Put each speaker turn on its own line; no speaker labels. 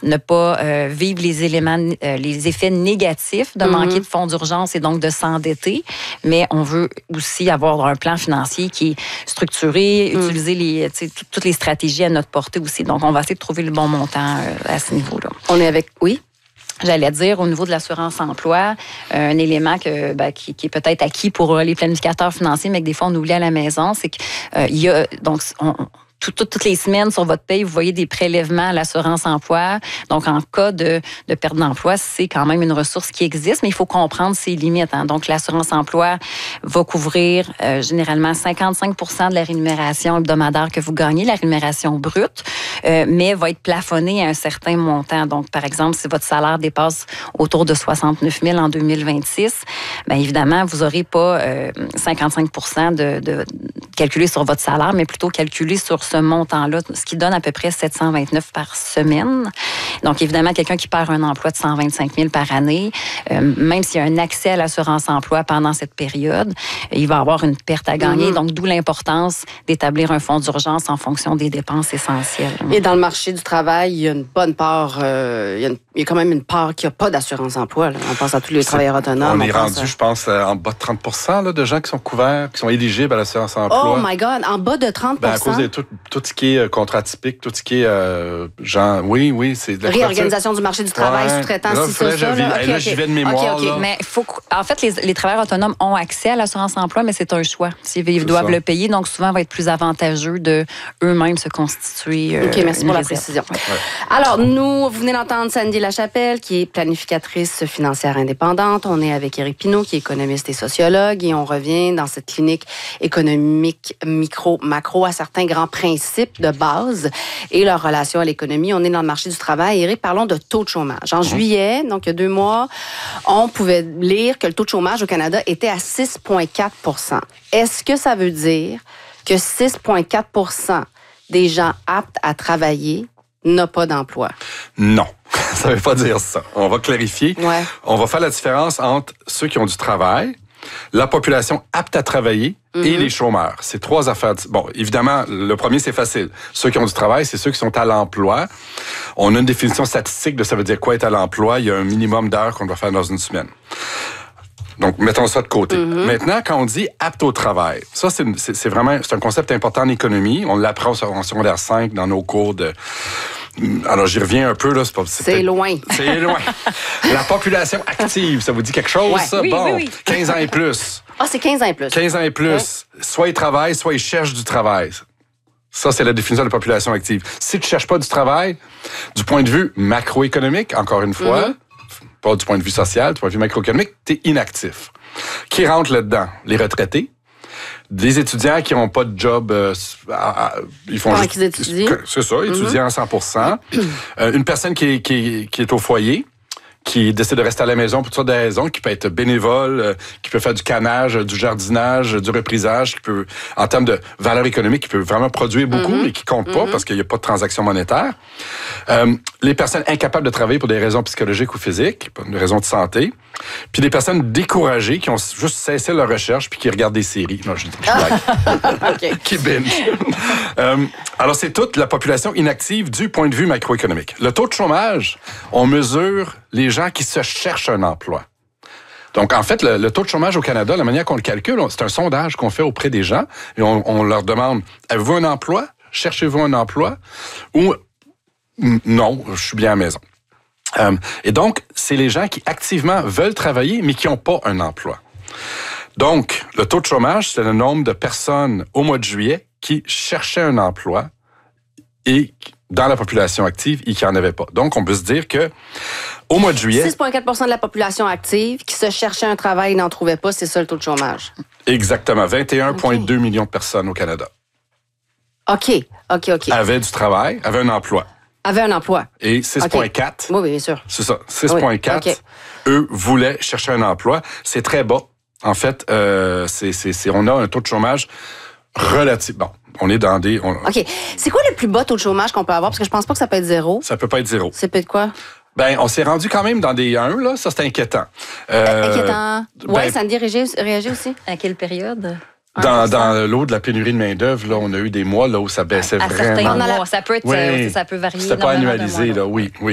ne pas vivre les effets négatifs de manquer de fonds d'urgence et donc de s'endetter. Mais on veut aussi avoir un plan financier qui est structuré, utiliser toutes les stratégies à notre portée aussi. Donc, on va essayer de trouver le bon montant à ce niveau-là.
On est avec... Oui?
J'allais dire, au niveau de l'assurance-emploi, un élément qui est peut-être acquis pour les planificateurs financiers, mais que des fois, on oublie à la maison, c'est qu'il y a... Donc, toutes les semaines, sur votre paye, vous voyez des prélèvements à l'assurance-emploi. Donc, en cas de perte d'emploi, c'est quand même une ressource qui existe, mais il faut comprendre ses limites. Hein. Donc, l'assurance-emploi va couvrir généralement 55% de la rémunération hebdomadaire que vous gagnez, la rémunération brute, mais va être plafonnée à un certain montant. Donc, par exemple, si votre salaire dépasse autour de 69 000 en 2026, bien évidemment, vous n'aurez pas 55% de calculé sur votre salaire, mais plutôt calculé sur ce montant-là, ce qui donne à peu près 729 par semaine. Donc, évidemment, quelqu'un qui perd un emploi de 125 000 par année, même s'il y a un accès à l'assurance-emploi pendant cette période, il va avoir une perte à gagner. Donc, d'où l'importance d'établir un fonds d'urgence en fonction des dépenses essentielles.
Et dans le marché du travail, il y a une bonne part, il y a quand même une part qui n'a pas d'assurance-emploi. Là. On pense à tous les travailleurs autonomes.
On est rendu, je pense, en bas de 30 % de gens qui sont couverts, qui sont éligibles à l'assurance-emploi.
Oh my God, en bas de 30
à cause de tout ce qui est contrat typique, tout ce qui est oui, c'est de la
réorganisation du marché du travail, sous-traitance, c'est ça.
Là, j'y vais de mémoire.
Okay.
Mais en fait, les travailleurs autonomes ont accès à l'assurance-emploi, mais c'est un choix. S'ils doivent le payer, donc souvent, va être plus avantageux de eux-mêmes se constituer.
OK, merci pour la précision. Ouais. Alors, vous venez d'entendre Sandy Lachapelle, qui est planificatrice financière indépendante. On est avec Éric Pinault, qui est économiste et sociologue, et on revient dans cette clinique économique micro-macro à certains grands principes de base et leur relation à l'économie. On est dans le marché du travail. Éric, parlons de taux de chômage. En juillet, donc il y a 2 mois, on pouvait lire que le taux de chômage au Canada était à 6,4 %. Est-ce que ça veut dire que 6,4 % des gens aptes à travailler n'ont pas d'emploi?
Non, ça ne veut pas dire ça. On va clarifier.
Ouais.
On va faire la différence entre ceux qui ont du travail, la population apte à travailler et les chômeurs. C'est 3 affaires. Bon, évidemment, le premier, c'est facile. Ceux qui ont du travail, c'est ceux qui sont à l'emploi. On a une définition statistique de ça veut dire quoi être à l'emploi. Il y a un minimum d'heures qu'on doit faire dans une semaine. Donc, mettons ça de côté. Maintenant, quand on dit apte au travail, ça, c'est vraiment un concept important en économie. On l'apprend en secondaire 5 dans nos cours de... Alors, j'y reviens un peu, là.
C'est loin.
C'est loin. La population active, ça vous dit quelque chose, ça?
Oui,
bon,
oui.
15 ans et plus.
Ah, c'est 15 ans et plus.
15 ans et plus. Ouais. Soit ils travaillent, soit ils cherchent du travail. Ça, c'est la définition de la population active. Si tu ne cherches pas du travail, du point de vue macroéconomique, encore une fois, pas du point de vue social, du point de vue macroéconomique, tu es inactif. Qui rentre là-dedans? Les retraités. Des étudiants qui n'ont pas de job, ils font
juste... qu'ils étudient.
C'est ça, étudiants à 100%. Une personne qui est au foyer, qui décide de rester à la maison pour toutes sortes de raisons, qui peut être bénévole, qui peut faire du canage, du jardinage, du reprisage, qui peut, en termes de valeur économique, qui peut vraiment produire beaucoup, mais qui compte pas parce qu'il n'y a pas de transaction monétaire. Les personnes incapables de travailler pour des raisons psychologiques ou physiques, pour des raisons de santé. Puis des personnes découragées qui ont juste cessé leur recherche puis qui regardent des séries. Non, je blague. Qui binge. Alors, c'est toute la population inactive du point de vue macroéconomique. Le taux de chômage, on mesure les gens qui se cherchent un emploi. Donc, en fait, le taux de chômage au Canada, la manière qu'on le calcule, c'est un sondage qu'on fait auprès des gens et on leur demande, avez-vous un emploi? Cherchez-vous un emploi? Ou non, je suis bien à la maison. Et donc, c'est les gens qui activement veulent travailler, mais qui n'ont pas un emploi. Donc, le taux de chômage, c'est le nombre de personnes au mois de juillet qui cherchaient un emploi et dans la population active et qui n'en avaient pas. Donc, on peut se dire que au mois de juillet...
6,4 % de la population active qui se cherchait un travail et n'en trouvait pas, c'est ça le taux de chômage.
Exactement. 21,2 millions de personnes au Canada.
OK.
Avaient du travail, avaient un emploi.
Avaient un emploi.
Et 6,4.
Oui, bien sûr.
C'est ça. 6,4. Eux voulaient chercher un emploi. C'est très bas. En fait, on a un taux de chômage relatif. Bon, on est dans des...
OK. C'est quoi le plus bas taux de chômage qu'on peut avoir? Parce que je pense pas que ça peut être 0.
Ça peut pas être 0.
C'est peut-être quoi?
Ben, on s'est rendu quand même dans des 1, là. Ça, c'est inquiétant.
Inquiétant. Oui, Sandy réagit aussi.
À quelle période?
Dans l'eau de la pénurie de main-d'œuvre, là, on a eu des mois là, où ça baissait vraiment.
Ça peut être, ça peut varier.
C'était pas annualisé, là, oui.